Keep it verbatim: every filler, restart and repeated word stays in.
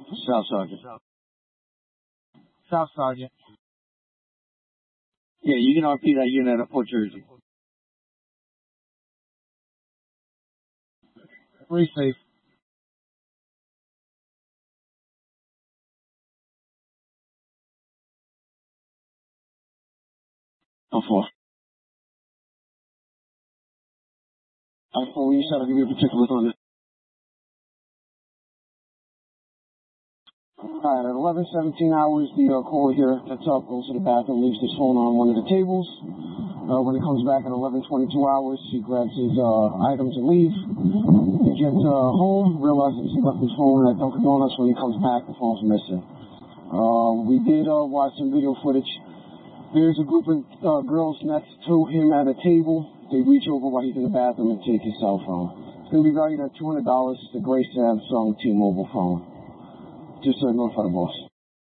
Staff Sergeant. Staff Sergeant. Yeah, you can R P that unit at Port Jersey. Three safe. On four. I four, you said I'll give you a particular on this. Alright, at eleven seventeen hours, the uh, caller here gets up, goes to the bathroom, leaves his phone on one of the tables. Uh, when he comes back at eleven twenty-two hours, he grabs his uh, items and leaves. He gets uh, home, realizes he left his phone at Dunkin' Donuts. When he comes back, the phone's missing. Uh, we did uh, watch some video footage. There's a group of uh, girls next to him at a table. They reach over while he's in the bathroom and take his cell phone. It's going to be valued at two hundred dollars. It's the Gray Samsung T-Mobile phone. Just uh, notify the boss.